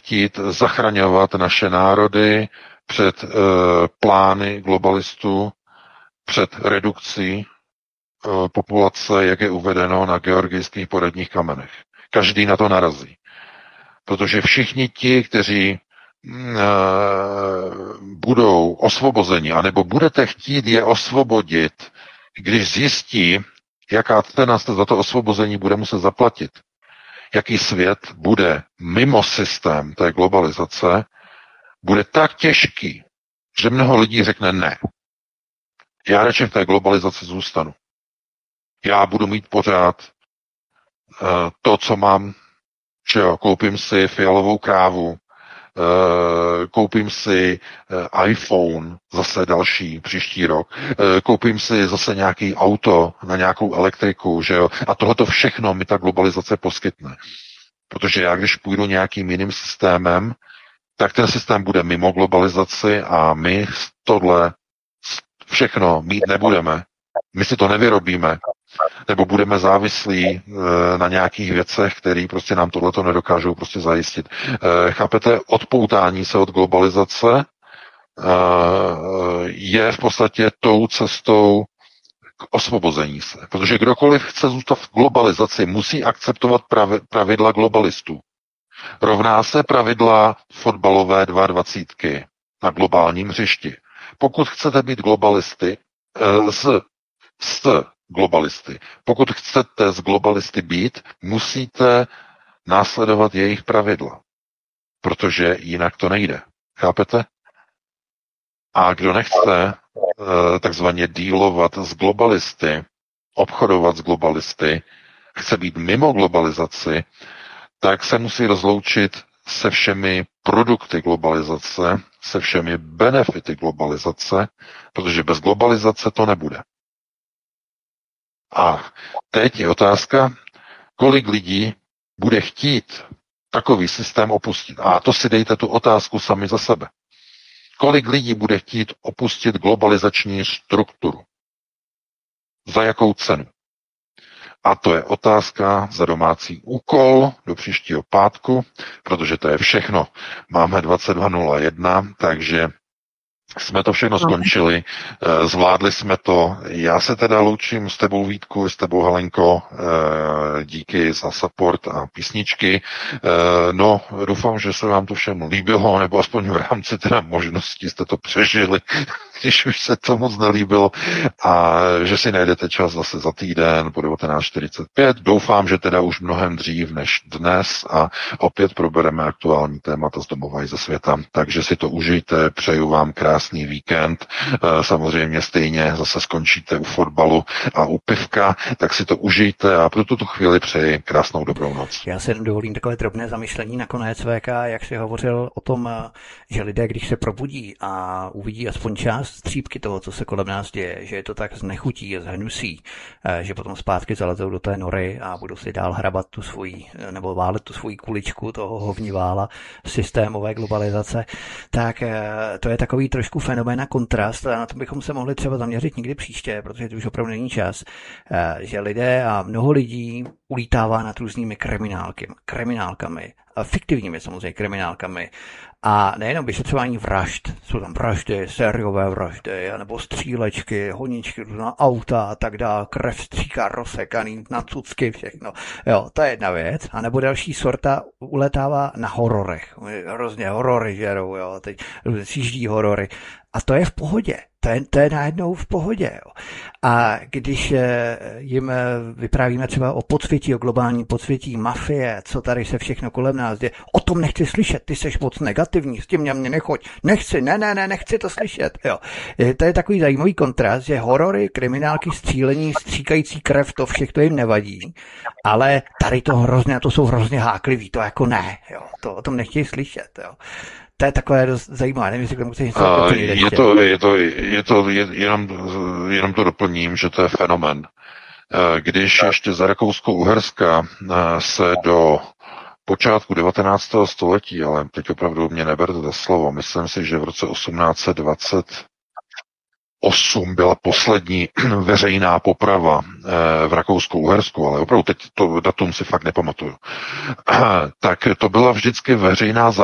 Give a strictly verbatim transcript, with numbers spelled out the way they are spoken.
chtít zachraňovat naše národy před e, plány globalistů, před redukcí e, populace, jak je uvedeno na georgijských poradních kamenech. Každý na to narazí. Protože všichni ti, kteří e, budou osvobozeni, anebo budete chtít je osvobodit, když zjistí, jaká cena se za to osvobození bude muset zaplatit, jaký svět bude mimo systém té globalizace, bude tak těžký, že mnoho lidí řekne ne. Já radši v té globalizaci zůstanu. Já budu mít pořád uh, to, co mám, že jo, koupím si fialovou krávu, uh, koupím si uh, iPhone, zase další, příští rok, uh, koupím si zase nějaký auto na nějakou elektriku, že jo, a tohleto všechno mi ta globalizace poskytne. Protože já, když půjdu nějakým jiným systémem, tak ten systém bude mimo globalizaci a my tohle všechno mít nebudeme. My si to nevyrobíme, nebo budeme závislí e, na nějakých věcech, které prostě nám tohleto nedokážou prostě zajistit. E, chápete, odpoutání se od globalizace e, je v podstatě tou cestou k osvobození se. Protože kdokoliv chce zůstat v globalizaci, musí akceptovat pravidla globalistů. Rovná se pravidla fotbalové dvacítky na globálním hřišti. Pokud chcete být globalisty, s, s globalisty, pokud chcete z globalisty být, musíte následovat jejich pravidla. Protože jinak to nejde. Chápete? A kdo nechce takzvaně dílovat s globalisty, obchodovat s globalisty, chce být mimo globalizaci, tak se musí rozloučit se všemi produkty globalizace, se všemi benefity globalizace, protože bez globalizace to nebude. A teď je otázka, kolik lidí bude chtít takový systém opustit. A to si dejte tu otázku sami za sebe. Kolik lidí bude chtít opustit globalizační strukturu? Za jakou cenu? A to je otázka za domácí úkol do příštího pátku, protože to je všechno. Máme dvacet dva nula jedna, takže jsme to všechno skončili, zvládli jsme to. Já se teda loučím s tebou, Vítku, s tebou, Helenko, díky za support a písničky. No, doufám, že se vám to všem líbilo, nebo aspoň v rámci teda možností jste to přežili, když už se to moc nelíbilo, a že si najdete čas zase za týden po devatenáct čtyřicet pět. Doufám, že teda už mnohem dřív než dnes a opět probereme aktuální témata z domova i ze světa. Takže si to užijte, přeju vám krásný víkend. Samozřejmě stejně zase skončíte u fotbalu a u pivka, tak si to užijte a pro tuto chvíli přeji krásnou dobrou noc. Já si dovolím takové drobné zamyšlení nakonec, V K, jak jsi hovořil o tom, že lidé, když se probudí a uvidí aspoň část střípky toho, co se kolem nás děje, že je to tak znechutí a zhnusí, že potom zpátky zalezou do té nory a budou si dál hrabat tu svoji, nebo válet tu svoji kuličku toho hovnivála systémové globalizace, tak to je takový trošku fenomén a kontrast, a na to bychom se mohli třeba zaměřit někdy příště, protože to už opravdu není čas, že lidé a mnoho lidí ulítává nad různými kriminálky, kriminálkami, fiktivními samozřejmě kriminálkami. A nejenom vyšetřování vražd, jsou tam vraždy, sériové vraždy, nebo střílečky, honičky, na auta a tak dále, krev stříká, rozsekaný, na cucky, všechno. Jo, to je jedna věc. A nebo další sorta uletává na hororech. Hrozně horory žerou, jo, teď sjíždí horory. A to je v pohodě. To je, to je najednou v pohodě. Jo. A když jim vyprávíme třeba o podsvětí, o globální podsvětí, mafie, co tady se všechno kolem nás děje, o tom nechci slyšet, ty seš moc negativní, s tím mě, mě nechoď, nechci, ne, ne, ne, nechci to slyšet. Jo. To je takový zajímavý kontrast, že horory, kriminálky, střílení, stříkající krev, to všechno jim nevadí, ale tady to hrozně, to jsou hrozně hákliví, to jako ne, jo. To o tom nechtějí slyšet. Jo. To je takové dost zajímavé, nevím, jestli k tomu chceš něco doplnit. Je to, je to, je to je, jenom, jenom to doplním, že to je fenomén. Když ještě za Rakousko-Uherska se do počátku devatenáctého století, ale teď opravdu mě neberte to slovo, myslím si, že v roce osmnáct set dvacet osm byla poslední veřejná poprava v Rakousku-Uhersku, ale opravdu teď to datum si fakt nepamatuju. Tak to byla vždycky veřejná